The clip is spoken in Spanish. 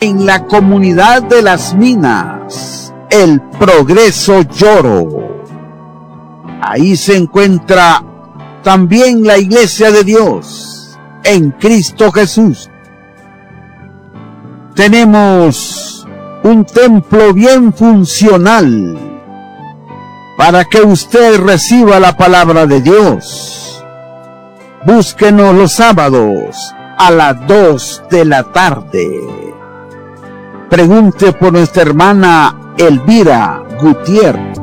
en la comunidad de Las Minas, El Progreso Lloro. Ahí se encuentra también la Iglesia de Dios en Cristo Jesús. Tenemos un templo bien funcional para que usted reciba la palabra de Dios. Búsquenos los sábados a las 2 de la tarde. Pregunte por nuestra hermana Elvira Gutiérrez.